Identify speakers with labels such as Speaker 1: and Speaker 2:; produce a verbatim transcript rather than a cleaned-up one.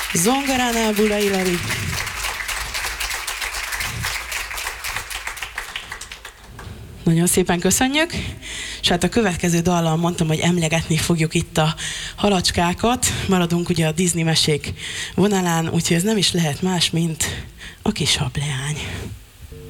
Speaker 1: Zongoránál Bulai Lali. Nagyon szépen köszönjük. És hát a következő dallal mondtam, hogy emlegetni fogjuk itt a halacskákat. Maradunk ugye a Disney mesék vonalán, úgyhogy ez nem is lehet más, mint a kis hableány.